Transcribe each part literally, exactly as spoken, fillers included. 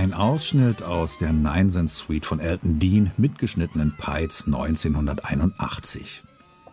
Ein Ausschnitt aus der Nine Cent Suite von Elton Dean, mitgeschnitten in Peitz neunzehnhunderteinundachtzig.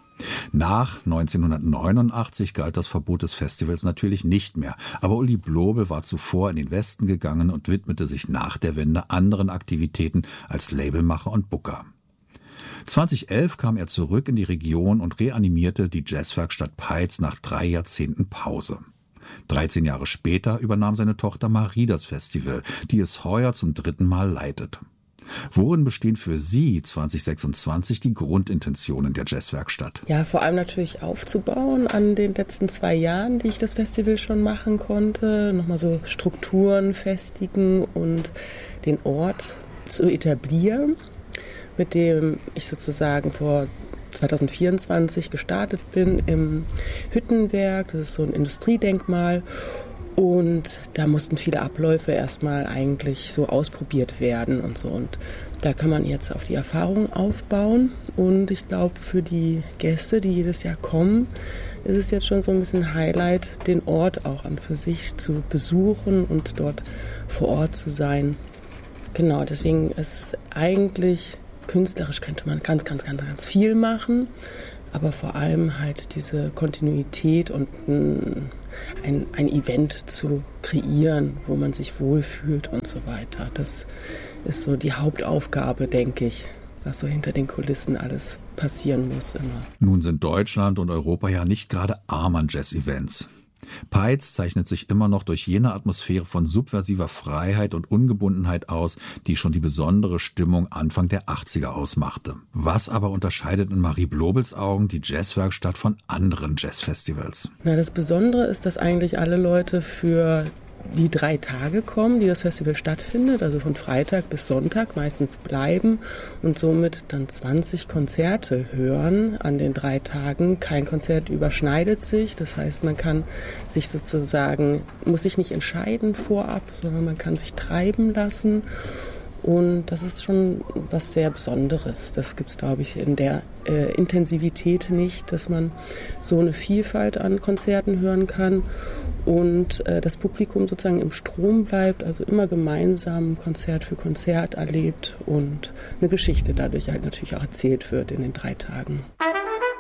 Nach neunzehnhundertneunundachtzig galt das Verbot des Festivals natürlich nicht mehr, aber Uli Blobel war zuvor in den Westen gegangen und widmete sich nach der Wende anderen Aktivitäten als Labelmacher und Booker. zweitausendelf kam er zurück in die Region und reanimierte die Jazzwerkstatt Peitz nach drei Jahrzehnten Pause. dreizehn Jahre später übernahm seine Tochter Marie das Festival, die es heuer zum dritten Mal leitet. Worin bestehen für Sie zwanzig sechsundzwanzig die Grundintentionen der Jazzwerkstatt? Ja, vor allem natürlich aufzubauen an den letzten zwei Jahren, die ich das Festival schon machen konnte. Nochmal so Strukturen festigen und den Ort zu etablieren, mit dem ich sozusagen vor zwanzig vierundzwanzig gestartet bin im Hüttenwerk. Das ist so ein Industriedenkmal. Und da mussten viele Abläufe erstmal eigentlich so ausprobiert werden und so. Und da kann man jetzt auf die Erfahrung aufbauen. Und ich glaube, für die Gäste, die jedes Jahr kommen, ist es jetzt schon so ein bisschen Highlight, den Ort auch an für sich zu besuchen und dort vor Ort zu sein. Genau, deswegen ist eigentlich künstlerisch könnte man ganz, ganz, ganz, ganz viel machen. Aber vor allem halt diese Kontinuität und ein, ein, ein Event zu kreieren, wo man sich wohlfühlt und so weiter. Das ist so die Hauptaufgabe, denke ich, was so hinter den Kulissen alles passieren muss immer. Nun sind Deutschland und Europa ja nicht gerade arm an Jazz-Events. Peitz zeichnet sich immer noch durch jene Atmosphäre von subversiver Freiheit und Ungebundenheit aus, die schon die besondere Stimmung Anfang der achtziger ausmachte. Was aber unterscheidet in Marie Blobels Augen die Jazzwerkstatt von anderen Jazzfestivals? Na, das Besondere ist, dass eigentlich alle Leute für die drei Tage kommen, die das Festival stattfindet, also von Freitag bis Sonntag meistens bleiben und somit dann zwanzig Konzerte hören an den drei Tagen. Kein Konzert überschneidet sich, das heißt, man kann sich sozusagen, muss sich nicht entscheiden vorab, sondern man kann sich treiben lassen. Und das ist schon was sehr Besonderes. Das gibt es, glaube ich, in der äh, Intensivität nicht, dass man so eine Vielfalt an Konzerten hören kann und äh, das Publikum sozusagen im Strom bleibt, also immer gemeinsam Konzert für Konzert erlebt und eine Geschichte dadurch halt natürlich auch erzählt wird in den drei Tagen.